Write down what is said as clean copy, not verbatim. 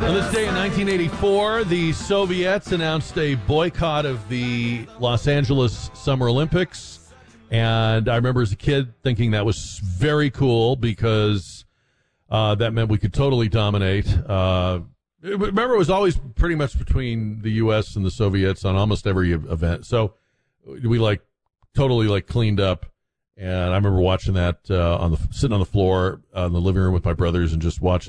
On this day in 1984, the Soviets announced a boycott of the Los Angeles Summer Olympics. And I remember as a kid thinking that was very cool because that meant we could totally dominate. Remember, it was always pretty much between the U.S. and the Soviets on almost every event. So we totally cleaned up. And I remember watching that sitting on the floor in the living room with my brothers and just watching